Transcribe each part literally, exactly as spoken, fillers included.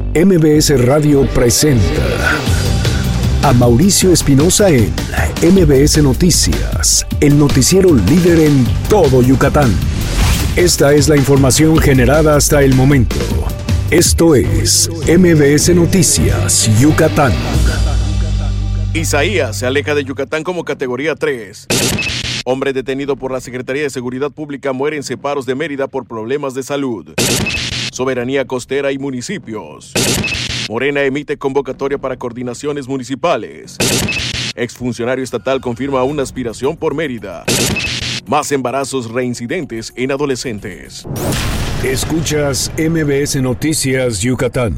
M B S Radio presenta a Mauricio Espinosa en M B S Noticias, el noticiero líder en todo Yucatán. Esta es la información generada hasta el momento. Esto es M B S Noticias Yucatán. Isaías se aleja de Yucatán como categoría tres. Hombre detenido por la Secretaría de Seguridad Pública muere en separos de Mérida por problemas de salud. Soberanía costera y municipios. Morena emite convocatoria para coordinaciones municipales. Exfuncionario estatal confirma una aspiración por Mérida. Más embarazos reincidentes en adolescentes. Escuchas M B S Noticias Yucatán.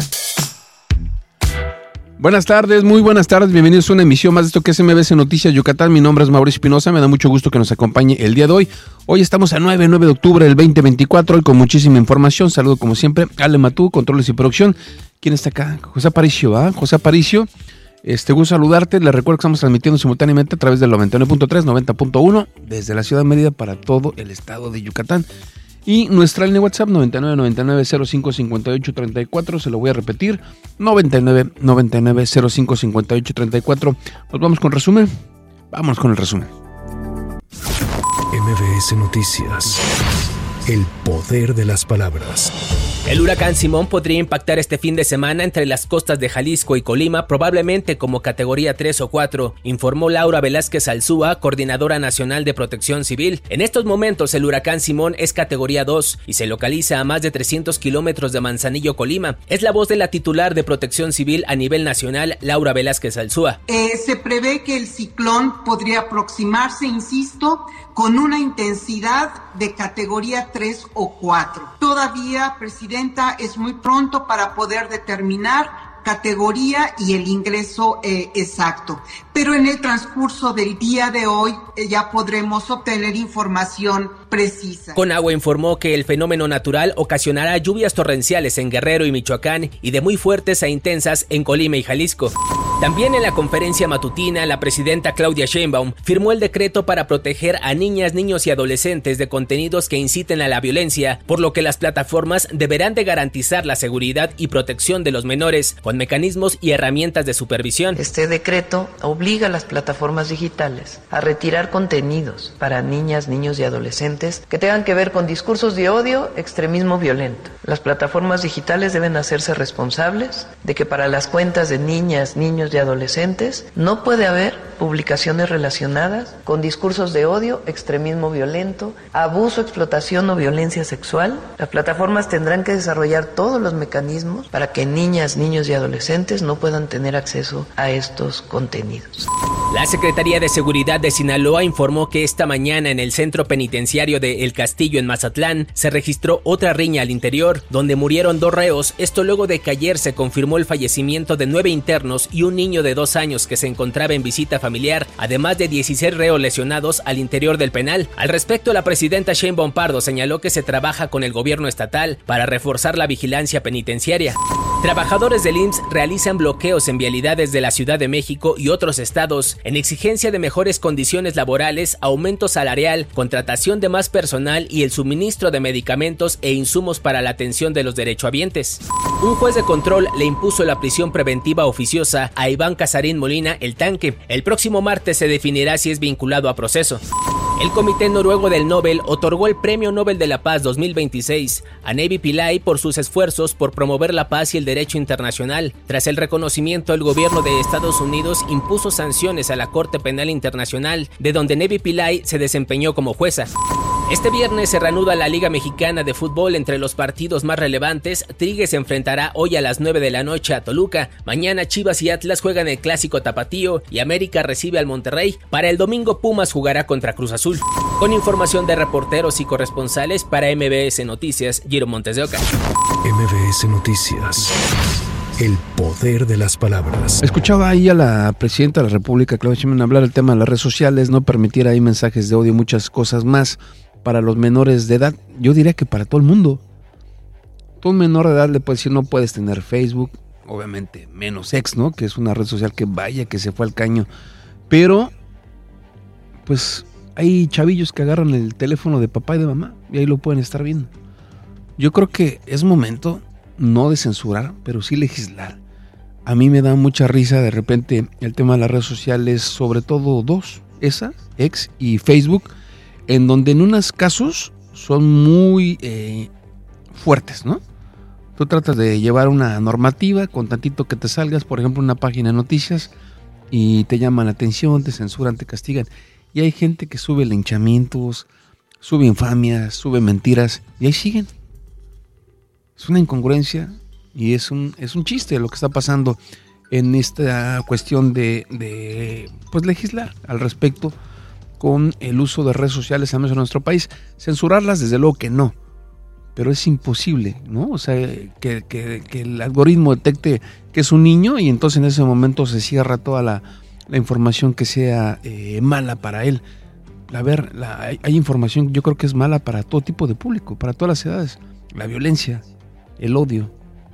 Buenas tardes, muy buenas tardes, bienvenidos a una emisión más de esto que es M B S Noticias Yucatán. Mi nombre es Mauricio Espinosa, me da mucho gusto que nos acompañe el día de hoy. Hoy estamos a nueve de octubre del veinte veinticuatro, hoy con muchísima información. Saludo como siempre a Ale Matú, controles y producción. ¿Quién está acá? José Aparicio, ¿va? José Aparicio, este, gusto saludarte. Les recuerdo que estamos transmitiendo simultáneamente a través del noventa y nueve punto tres, noventa punto uno, desde la ciudad de Mérida para todo el estado de Yucatán. Y nuestra línea WhatsApp noventa y nueve noventa y nueve cero cinco cincuenta y ocho treinta y cuatro, se lo voy a repetir, noventa y nueve noventa y nueve cero cinco cincuenta y ocho treinta y cuatro. Nos vamos con resumen. Vamos con el resumen. M B S Noticias. El poder de las palabras. El huracán Simón podría impactar este fin de semana entre las costas de Jalisco y Colima, probablemente como categoría tres o cuatro, informó Laura Velázquez Alzúa, coordinadora nacional de Protección Civil. En estos momentos el huracán Simón es categoría dos y se localiza a más de trescientos kilómetros de Manzanillo, Colima. Es la voz de la titular de Protección Civil a nivel nacional, Laura Velázquez Alzúa. Eh, se prevé que el ciclón podría aproximarse, insisto, con una intensidad de categoría tres o cuatro. Todavía, Presidenta, es muy pronto para poder determinar categoría y el ingreso eh, exacto. Pero en el transcurso del día de hoy eh, ya podremos obtener información precisa. Conagua informó que el fenómeno natural ocasionará lluvias torrenciales en Guerrero y Michoacán y de muy fuertes a intensas en Colima y Jalisco. También en la conferencia matutina, la presidenta Claudia Sheinbaum firmó el decreto para proteger a niñas, niños y adolescentes de contenidos que inciten a la violencia, por lo que las plataformas deberán de garantizar la seguridad y protección de los menores con mecanismos y herramientas de supervisión. Este decreto obliga a las plataformas digitales a retirar contenidos para niñas, niños y adolescentes que tengan que ver con discursos de odio, extremismo violento. Las plataformas digitales deben hacerse responsables de que para las cuentas de niñas, niños y adolescentes no puede haber publicaciones relacionadas con discursos de odio, extremismo violento, abuso, explotación o violencia sexual. Las plataformas tendrán que desarrollar todos los mecanismos para que niñas, niños y adolescentes no puedan tener acceso a estos contenidos. La Secretaría de Seguridad de Sinaloa informó que esta mañana en el centro penitenciario de El Castillo en Mazatlán se registró otra riña al interior, donde murieron dos reos, esto luego de que ayer se confirmó el fallecimiento de nueve internos y un niño de dos años que se encontraba en visita familiar, además de dieciséis reos lesionados al interior del penal. Al respecto, la presidenta Sheinbaum Pardo señaló que se trabaja con el gobierno estatal para reforzar la vigilancia penitenciaria. Trabajadores del I M S S realizan bloqueos en vialidades de la Ciudad de México y otros estados en exigencia de mejores condiciones laborales, aumento salarial, contratación de más personal y el suministro de medicamentos e insumos para la atención de los derechohabientes. Un juez de control le impuso la prisión preventiva oficiosa a Iván Casarín Molina, el Tanque. El próximo martes se definirá si es vinculado a proceso. El Comité Noruego del Nobel otorgó el Premio Nobel de la Paz dos mil veintiséis a Nevi Pillay por sus esfuerzos por promover la paz y el derecho internacional. Tras el reconocimiento, el gobierno de Estados Unidos impuso sanciones a la Corte Penal Internacional, de donde Nevi Pillay se desempeñó como jueza. Este viernes se reanuda la Liga Mexicana de Fútbol. Entre los partidos más relevantes, Tigres se enfrentará hoy a las nueve de la noche a Toluca. Mañana Chivas y Atlas juegan el Clásico Tapatío y América recibe al Monterrey. Para el domingo Pumas jugará contra Cruz Azul. Con información de reporteros y corresponsales para M B S Noticias, Giro Montes de Oca. M B S Noticias. El poder de las palabras. Escuchaba ahí a la presidenta de la República, Claudia Sheinbaum, hablar del tema de las redes sociales, no permitir ahí mensajes de odio y muchas cosas más para los menores de edad. Yo diría que para todo el mundo. Todo un menor de edad le puede decir no puedes tener Facebook, obviamente menos X, ¿no? Que es una red social que vaya que se fue al caño. Pero, pues, hay chavillos que agarran el teléfono de papá y de mamá y ahí lo pueden estar viendo. Yo creo que es momento no de censurar, pero sí legislar. A mí me da mucha risa de repente el tema de las redes sociales, sobre todo dos, esa, X y Facebook, en donde en unos casos son muy eh, fuertes, ¿no? Tú tratas de llevar una normativa con tantito que te salgas, por ejemplo, una página de noticias, y te llaman la atención, te censuran, te castigan. Y hay gente que sube linchamientos, sube infamias, sube mentiras, y ahí siguen. Es una incongruencia y es un, es un chiste lo que está pasando en esta cuestión de, de pues legislar al respecto con el uso de redes sociales, al menos en nuestro país. Censurarlas, desde luego que no, pero es imposible, ¿no? O sea, que, que, que el algoritmo detecte que es un niño y entonces en ese momento se cierra toda la, la información que sea eh, mala para él. A ver, la, hay, hay información, yo creo que es mala para todo tipo de público, para todas las edades. La violencia, el odio.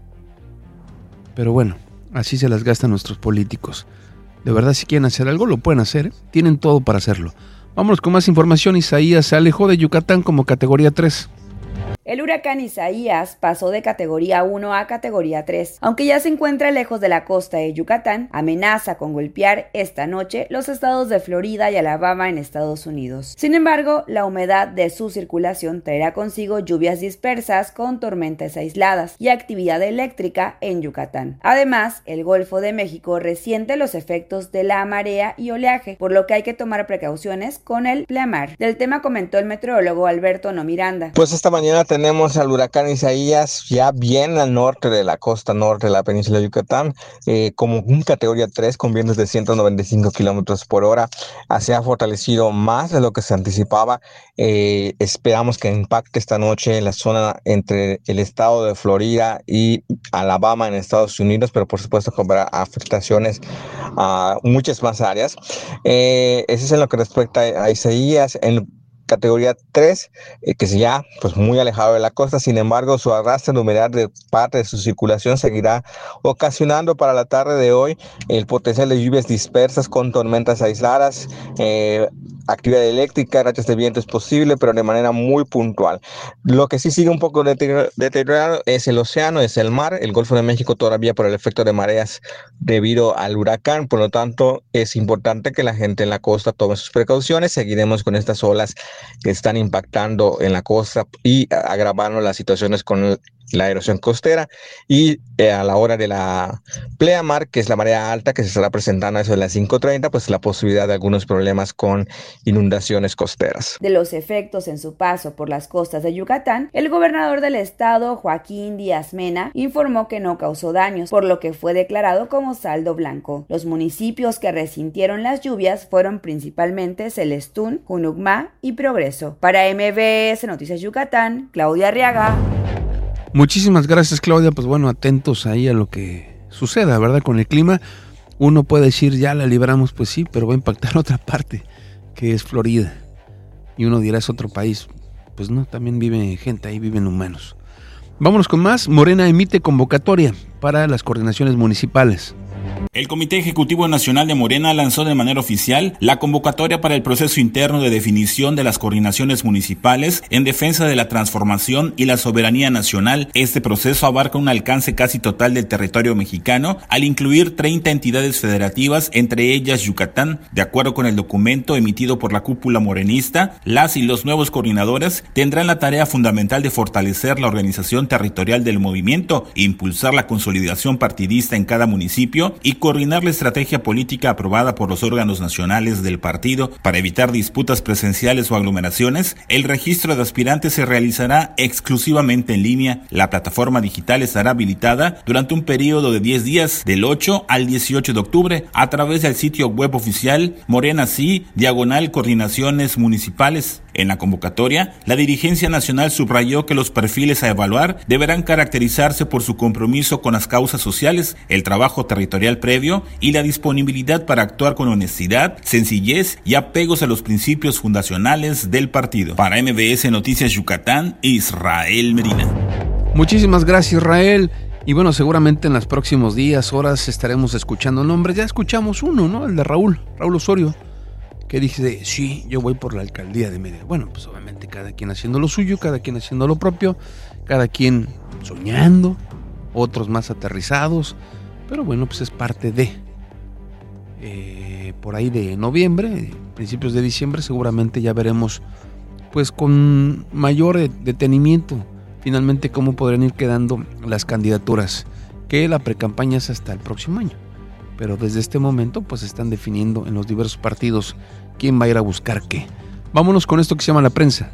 Pero bueno, así se las gastan nuestros políticos. De verdad, si quieren hacer algo, lo pueden hacer, ¿eh? Tienen todo para hacerlo. Vámonos con más información. Isaías se alejó de Yucatán como categoría tres. El huracán Isaías pasó de categoría uno a categoría tres. Aunque ya se encuentra lejos de la costa de Yucatán, amenaza con golpear esta noche los estados de Florida y Alabama en Estados Unidos. Sin embargo, la humedad de su circulación traerá consigo lluvias dispersas con tormentas aisladas y actividad eléctrica en Yucatán. Además, el Golfo de México resiente los efectos de la marea y oleaje, por lo que hay que tomar precauciones con el pleamar. Del tema comentó el meteorólogo Alberto No Miranda. Pues esta mañana tenemos al huracán Isaías ya bien al norte de la costa norte de la península de Yucatán, eh, como un categoría tres con vientos de ciento noventa y cinco kilómetros por hora. Se ha fortalecido más de lo que se anticipaba. Eh, esperamos que impacte esta noche en la zona entre el estado de Florida y Alabama en Estados Unidos, pero por supuesto que habrá afectaciones a muchas más áreas. Eh, eso es en lo que respecta a Isaías. En categoría tres, eh, que se ya pues muy alejado de la costa. Sin embargo, su arrastre de humedad de parte de su circulación seguirá ocasionando para la tarde de hoy el potencial de lluvias dispersas con tormentas aisladas, eh, actividad eléctrica, rachas de viento es posible, pero de manera muy puntual. Lo que sí sigue un poco deteriorado es el océano, es el mar, el Golfo de México todavía por el efecto de mareas debido al huracán. Por lo tanto, es importante que la gente en la costa tome sus precauciones. Seguiremos con estas olas que están impactando en la costa y agravando las situaciones con el, la erosión costera, y eh, a la hora de la pleamar, que es la marea alta que se estará presentando a eso de las cinco treinta, pues la posibilidad de algunos problemas con inundaciones costeras. De los efectos en su paso por las costas de Yucatán, el gobernador del estado, Joaquín Díaz Mena, informó que no causó daños, por lo que fue declarado como saldo blanco. Los municipios que resintieron las lluvias fueron principalmente Celestún, Junucmá y Progreso. Para M B S Noticias Yucatán, Claudia Arriaga. Muchísimas gracias, Claudia. Pues bueno, atentos ahí a lo que suceda, ¿verdad? Con el clima, uno puede decir ya la libramos, pues sí, pero va a impactar otra parte, que es Florida. Y uno dirá es otro país. Pues no, también vive gente ahí, viven humanos. Vámonos con más. Morena emite convocatoria para las coordinaciones municipales. El Comité Ejecutivo Nacional de Morena lanzó de manera oficial la convocatoria para el proceso interno de definición de las coordinaciones municipales en defensa de la transformación y la soberanía nacional. Este proceso abarca un alcance casi total del territorio mexicano, al incluir treinta entidades federativas, entre ellas Yucatán. De acuerdo con el documento emitido por la cúpula morenista, las y los nuevos coordinadores tendrán la tarea fundamental de fortalecer la organización territorial del movimiento, impulsar la consolidación partidista en cada municipio y coordinar la estrategia política aprobada por los órganos nacionales del partido. Para evitar disputas presenciales o aglomeraciones, el registro de aspirantes se realizará exclusivamente en línea. La plataforma digital estará habilitada durante un periodo de diez días, del ocho al dieciocho de octubre, a través del sitio web oficial Morena Sí, diagonal coordinaciones municipales. En la convocatoria, la dirigencia nacional subrayó que los perfiles a evaluar deberán caracterizarse por su compromiso con las causas sociales, el trabajo territorial previo y la disponibilidad para actuar con honestidad, sencillez y apegos a los principios fundacionales del partido. Para M B S Noticias Yucatán, Israel Medina. Muchísimas gracias, Israel. Y bueno, seguramente en los próximos días, horas, estaremos escuchando nombres. Ya escuchamos uno, ¿no? El de Raúl, Raúl Osorio, que dice, sí, yo voy por la alcaldía de Mérida. Bueno, pues obviamente cada quien haciendo lo suyo, cada quien haciendo lo propio, cada quien soñando, otros más aterrizados, pero bueno, pues es parte de eh, por ahí de noviembre, principios de diciembre, seguramente ya veremos pues con mayor detenimiento finalmente cómo podrían ir quedando las candidaturas, que la precampaña es hasta el próximo año, pero desde este momento pues están definiendo en los diversos partidos quién va a ir a buscar qué. Vámonos con esto que se llama la prensa.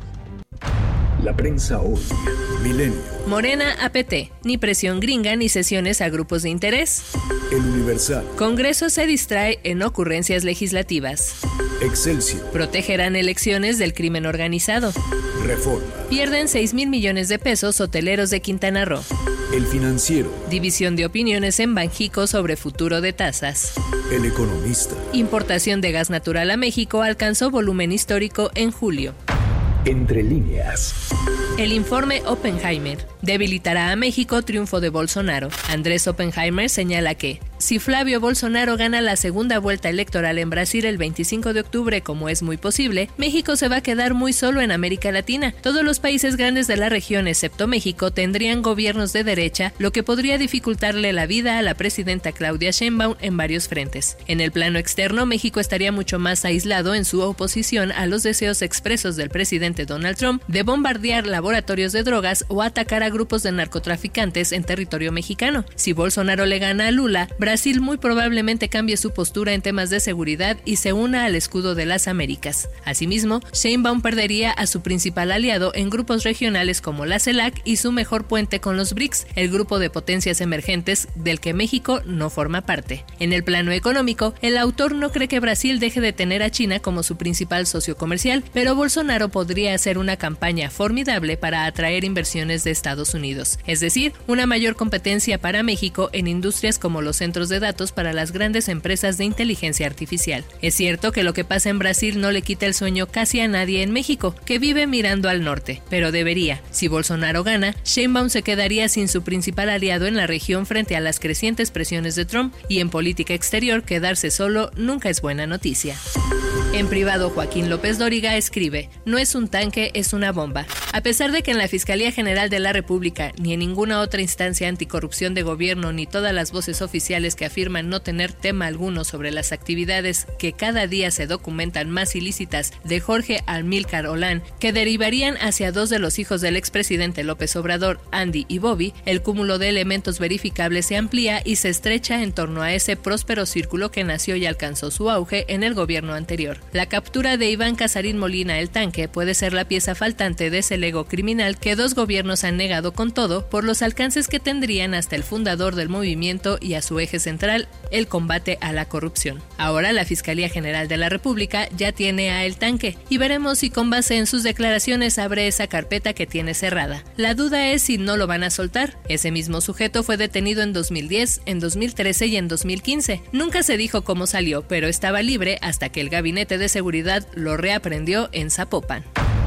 La prensa hoy. Milenio. Morena A P T. Ni presión gringa ni sesiones a grupos de interés. El Universal. Congreso se distrae en ocurrencias legislativas. Excelsior. Protegerán elecciones del crimen organizado. Reforma. Pierden seis mil millones de pesos hoteleros de Quintana Roo. El Financiero. División de opiniones en Banjico sobre futuro de tasas. El Economista. Importación de gas natural a México alcanzó volumen histórico en julio. Entre líneas. El informe Oppenheimer. Debilitará a México triunfo de Bolsonaro. Andrés Oppenheimer señala que, si Flavio Bolsonaro gana la segunda vuelta electoral en Brasil el veinticinco de octubre, como es muy posible, México se va a quedar muy solo en América Latina. Todos los países grandes de la región, excepto México, tendrían gobiernos de derecha, lo que podría dificultarle la vida a la presidenta Claudia Sheinbaum en varios frentes. En el plano externo, México estaría mucho más aislado en su oposición a los deseos expresos del presidente Donald Trump de bombardear laboratorios de drogas o atacar a grupos de narcotraficantes en territorio mexicano. Si Bolsonaro le gana a Lula, Brasil muy probablemente cambie su postura en temas de seguridad y se una al escudo de las Américas. Asimismo, Sheinbaum perdería a su principal aliado en grupos regionales como la CELAC y su mejor puente con los B R I C S, el grupo de potencias emergentes del que México no forma parte. En el plano económico, el autor no cree que Brasil deje de tener a China como su principal socio comercial, pero Bolsonaro podría hacer una campaña formidable para atraer inversiones de Estados Unidos, es decir, una mayor competencia para México en industrias como los centros de datos para las grandes empresas de inteligencia artificial. Es cierto que lo que pasa en Brasil no le quita el sueño casi a nadie en México, que vive mirando al norte, pero debería. Si Bolsonaro gana, Sheinbaum se quedaría sin su principal aliado en la región frente a las crecientes presiones de Trump, y en política exterior quedarse solo nunca es buena noticia. En privado, Joaquín López Dóriga escribe: no es un tanque, es una bomba. A pesar de que en la Fiscalía General de la República, ni en ninguna otra instancia anticorrupción de gobierno, ni todas las voces oficiales que afirman no tener tema alguno sobre las actividades que cada día se documentan más ilícitas de Jorge Amílcar Olán, que derivarían hacia dos de los hijos del expresidente López Obrador, Andy y Bobby, el cúmulo de elementos verificables se amplía y se estrecha en torno a ese próspero círculo que nació y alcanzó su auge en el gobierno anterior. La captura de Iván Casarín Molina el Tanque puede ser la pieza faltante de ese lego criminal que dos gobiernos han negado con todo por los alcances que tendrían hasta el fundador del movimiento y a su eje central, el combate a la corrupción. Ahora la Fiscalía General de la República ya tiene a El Tanque y veremos si con base en sus declaraciones abre esa carpeta que tiene cerrada. La duda es si no lo van a soltar. Ese mismo sujeto fue detenido en dos mil diez, en dos mil trece y en dos mil quince. Nunca se dijo cómo salió, pero estaba libre hasta que el Gabinete de Seguridad lo reaprendió en Zapopan.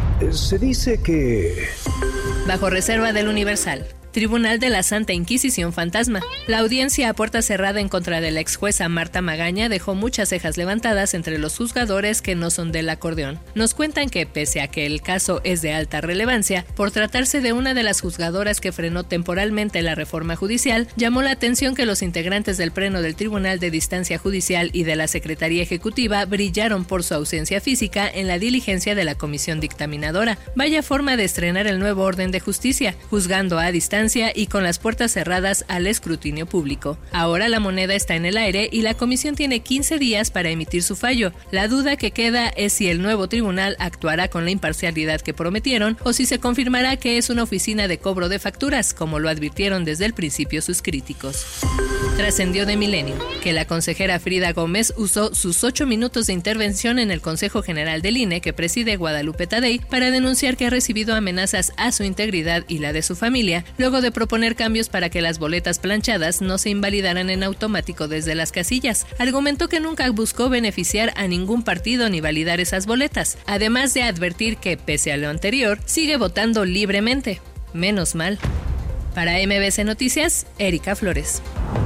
Se dice que... Bajo reserva del Universal. Tribunal de la Santa Inquisición Fantasma. La audiencia a puerta cerrada en contra de la ex jueza Marta Magaña dejó muchas cejas levantadas entre los juzgadores que no son del acordeón. Nos cuentan que, pese a que el caso es de alta relevancia, por tratarse de una de las juzgadoras que frenó temporalmente la reforma judicial, llamó la atención que los integrantes del Pleno del Tribunal de Distancia Judicial y de la Secretaría Ejecutiva brillaron por su ausencia física en la diligencia de la comisión dictaminadora. Vaya forma de estrenar el nuevo orden de justicia, juzgando a distancia y con las puertas cerradas al escrutinio público. Ahora la moneda está en el aire y la comisión tiene quince días para emitir su fallo. La duda que queda es si el nuevo tribunal actuará con la imparcialidad que prometieron o si se confirmará que es una oficina de cobro de facturas, como lo advirtieron desde el principio sus críticos. Trascendió de Milenio que la consejera Frida Gómez usó sus ocho minutos de intervención en el Consejo General del I N E que preside Guadalupe Tadei para denunciar que ha recibido amenazas a su integridad y la de su familia, luego de proponer cambios para que las boletas planchadas no se invalidaran en automático desde las casillas. Argumentó que nunca buscó beneficiar a ningún partido ni validar esas boletas, además de advertir que, pese a lo anterior, sigue votando libremente. Menos mal. Para M B C Noticias, Erika Flores.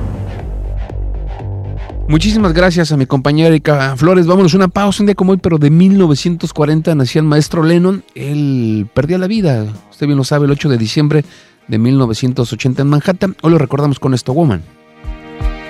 Muchísimas gracias a mi compañera Erika Flores. Vámonos a una pausa. Un día como hoy, pero de mil novecientos cuarenta, nacía el maestro Lennon. Él perdió la vida, usted bien lo sabe, el ocho de diciembre de mil novecientos ochenta en Manhattan. Hoy lo recordamos con esto, Woman.